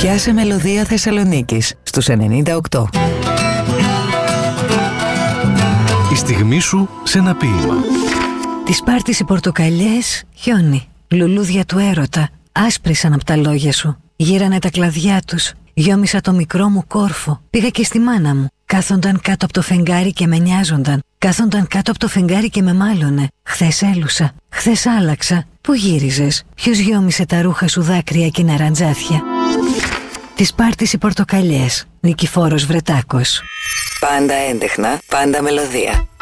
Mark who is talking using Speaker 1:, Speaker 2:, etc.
Speaker 1: Πιάσε μελωδία Θεσσαλονίκης στους 98.
Speaker 2: Η στιγμή σου σε ένα ποίημα.
Speaker 3: Τη Σπάρτης οι πορτοκαλιές χιόνι. Λουλούδια του έρωτα άσπρισαν απ' τα λόγια σου. Γύρανε τα κλαδιά τους. Γιόμισα το μικρό μου κόρφο. Πήγα και στη μάνα μου. Κάθονταν κάτω από το φεγγάρι και με νοιάζονταν. Κάθονταν κάτω από το φεγγάρι και με μάλωνε. Χθες έλουσα. Χθες άλλαξα. Πού γύριζες? Ποιος γιόμισε τα ρούχα σου δάκρυα και ναραντζάθια? Τη Σπάρτης οι πορτοκαλιές. Νικηφόρος Βρετάκος.
Speaker 1: Πάντα έντεχνα, πάντα μελωδία.